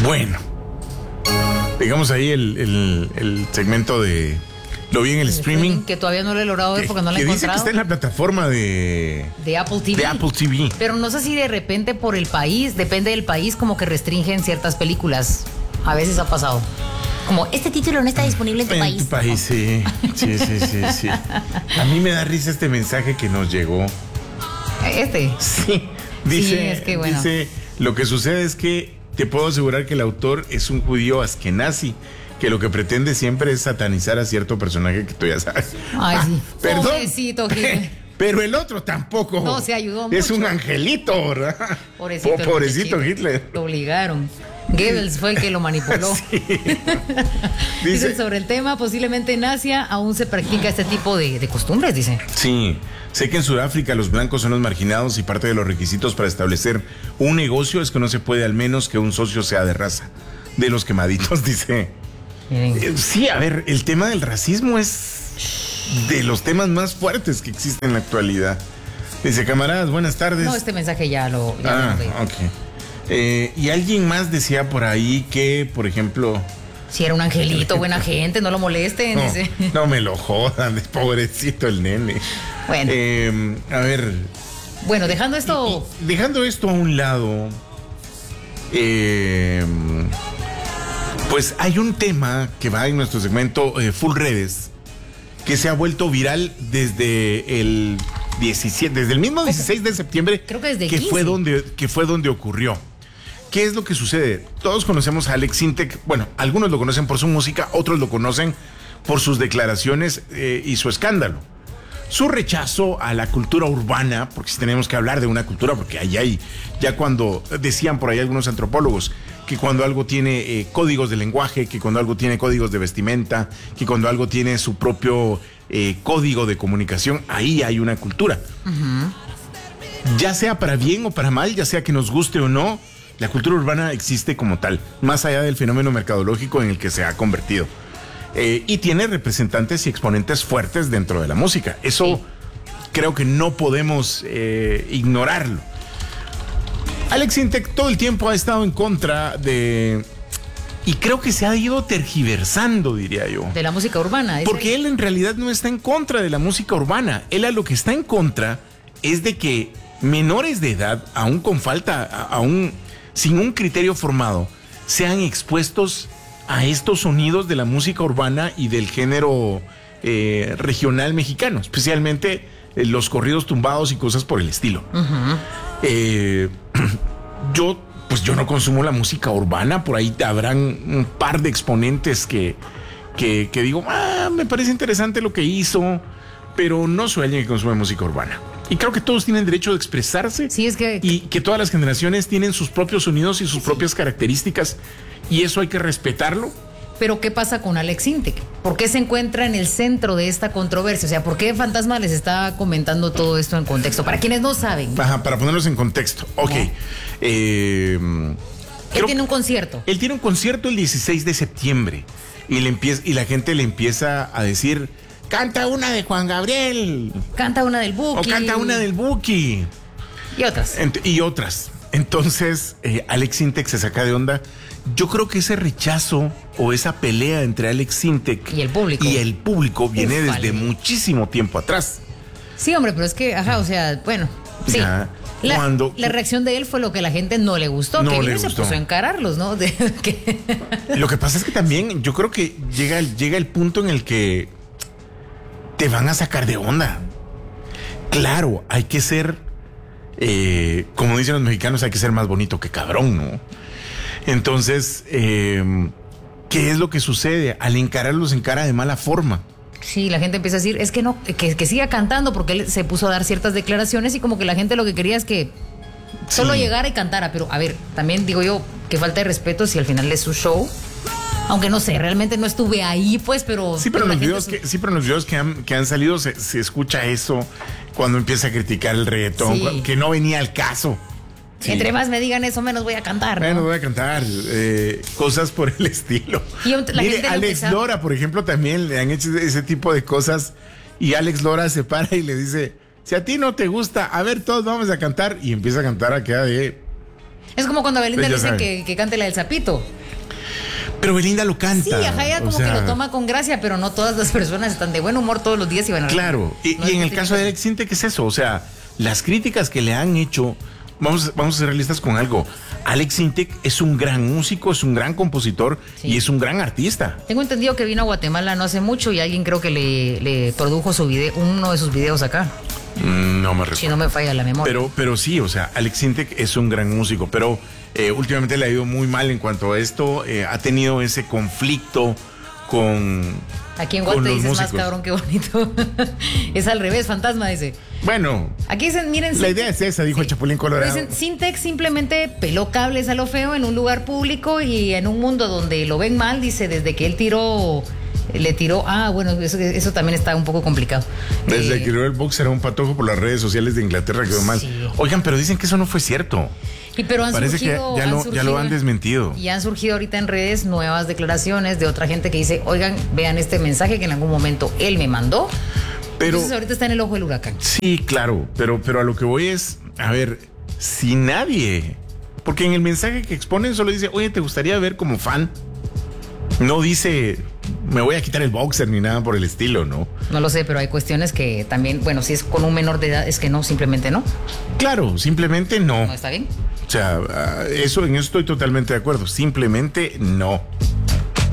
Bueno, digamos ahí el segmento de... Lo vi en el streaming. Que todavía no lo he logrado ver porque no lo he encontrado. Que dice que está en la plataforma de Apple TV. De Apple TV. Pero no sé si de repente por el país, depende del país, como que restringen ciertas películas. A veces ha pasado. Como, este título no está disponible en tu país. En tu país, sí. Sí. A mí me da risa este mensaje que nos llegó. Sí. Dice, sí, es que bueno. Dice, lo que sucede es que te puedo asegurar que el autor es un judío askenazi, que lo que pretende siempre es satanizar a cierto personaje que tú ya sabes. Ay, sí. Perdón. Pobrecito Hitler. Pero el otro tampoco. No, se ayudó mucho. Es un angelito, ¿verdad? Pobrecito Hitler. Lo obligaron. Goebbels fue el que lo manipuló. Sí. Dicen sobre el tema, posiblemente en Asia aún se practica este tipo de costumbres, dice. Sí. Sé que en Sudáfrica los blancos son los marginados y parte de los requisitos para establecer un negocio es que no se puede al menos que un socio sea de raza. De los quemaditos, dice. Sí, a ver, el tema del racismo es de los temas más fuertes que existen en la actualidad. Dice, camaradas, buenas tardes. No, este mensaje ya lo ok. Y alguien más decía por ahí que, por ejemplo... Si era un angelito, buena gente, no lo molesten. No me lo jodan, pobrecito el nene. Bueno. A ver... Bueno, dejando esto... Dejando esto a un lado... Pues hay un tema que va en nuestro segmento Full Redes que se ha vuelto viral desde el 17, desde el mismo 16 de septiembre. Creo que desde que 15. fue donde ocurrió. ¿Qué es lo que sucede? Todos conocemos a Alex Sintek. Bueno, algunos lo conocen por su música, otros lo conocen por sus declaraciones y su escándalo. Su rechazo a la cultura urbana, porque si tenemos que hablar de una cultura, porque ahí hay, ya cuando decían por ahí algunos antropólogos, que cuando algo tiene códigos de lenguaje, que cuando algo tiene códigos de vestimenta, que cuando algo tiene su propio código de comunicación, ahí hay una cultura. Uh-huh. Ya sea para bien o para mal, ya sea que nos guste o no, la cultura urbana existe como tal, más allá del fenómeno mercadológico en el que se ha convertido. Y tiene representantes y exponentes fuertes dentro de la música. Eso creo que no podemos ignorarlo. Alex Sintek todo el tiempo ha estado en contra de... Y creo que se ha ido tergiversando, diría yo. De la música urbana. Porque él en realidad no está en contra de la música urbana. Él a lo que está en contra es de que menores de edad, aún con falta, aún sin un criterio formado, sean expuestos a estos sonidos de la música urbana y del género regional mexicano, especialmente los corridos tumbados y cosas por el estilo. Uh-huh. Yo no consumo la música urbana, por ahí habrán un par de exponentes que digo, me parece interesante lo que hizo, pero no soy alguien que consume música urbana. Y creo que todos tienen derecho de expresarse. Sí, es que... Y que todas las generaciones tienen sus propios sonidos y sus propias características. Y eso hay que respetarlo. Pero ¿qué pasa con Alex Sintek? ¿Por qué se encuentra en el centro de esta controversia? O sea, ¿por qué Fantasma les está comentando todo esto en contexto? Para quienes no saben. Ajá, para ponerlos en contexto. Ok. Él tiene un concierto. Él tiene un concierto el 16 de septiembre. Y la gente le empieza a decir... Canta una de Juan Gabriel. Canta una del Buki. O canta una del Buki. Y otras. Entonces, Alex Sintek se saca de onda. Yo creo que ese rechazo o esa pelea entre Alex Sintek y el público viene desde muchísimo tiempo atrás. Sí, hombre, pero es que, bueno, sí. La reacción de él fue lo que a la gente no le gustó. No que le se gustó. puso a encararlos, ¿no? Lo que pasa es que también yo creo que llega el punto en el que te van a sacar de onda. Claro, hay que ser, como dicen los mexicanos, hay que ser más bonito que cabrón, ¿no? Entonces, ¿qué es lo que sucede? Al encararlos encara de mala forma. Sí, la gente empieza a decir, es que no, que siga cantando, porque él se puso a dar ciertas declaraciones y como que la gente lo que quería es que solo llegara y cantara. Pero, a ver, también digo yo, que falta de respeto si al final es su show. Aunque no sé, realmente no estuve ahí, pues, pero... Sí, pero en los videos que han salido se escucha eso cuando empieza a criticar el reggaetón, que no venía al caso. Sí. Entre más me digan eso, menos voy a cantar, ¿no? Menos voy a cantar, cosas por el estilo. Mire, Alex Lora, por ejemplo, también le han hecho ese tipo de cosas y Alex Lora se para y le dice, si a ti no te gusta, a ver, todos vamos a cantar, y empieza a cantar a queda de... Es como cuando a Belinda le dicen que cante la del sapito. Pero Belinda lo canta. Sí, ajá, ella como que lo toma con gracia, pero no todas las personas están de buen humor todos los días y van a... Claro, y en el caso de Alex Intec, ¿qué es eso? O sea, las críticas que le han hecho, vamos a ser realistas con algo. Alex Intec es un gran músico, es un gran compositor y es un gran artista. Tengo entendido que vino a Guatemala no hace mucho y alguien creo que le produjo uno de sus videos acá. No me recuerdo. Si no me falla la memoria. Pero sí, o sea, Alex Intec es un gran músico, pero últimamente le ha ido muy mal en cuanto a esto. Ha tenido ese conflicto con... Aquí en Guate dices más cabrón que bonito. Es al revés, fantasma dice. Bueno. Aquí dicen, miren. La idea es esa, dijo el Chapulín Colorado. Dicen, Intec simplemente peló cables a lo feo en un lugar público y en un mundo donde lo ven mal, dice, desde que él le tiró, bueno, eso también está un poco complicado. Desde que tiró el boxer a un patojo por las redes sociales de Inglaterra quedó mal. Oigan, pero dicen que eso no fue cierto. Pero parece surgido, que ya lo han desmentido. Y han surgido ahorita en redes nuevas declaraciones de otra gente que dice, oigan, vean este mensaje que en algún momento él me mandó. Pero, entonces ahorita está en el ojo del huracán. Sí, claro, pero a lo que voy es, a ver, si nadie, porque en el mensaje que exponen solo dice, oye, ¿te gustaría ver como fan? No dice, me voy a quitar el boxer ni nada por el estilo, ¿no? No lo sé, pero hay cuestiones que también, bueno, si es con un menor de edad, es que no, simplemente no. Claro, simplemente no. ¿No está bien? O sea, en eso estoy totalmente de acuerdo. Simplemente no.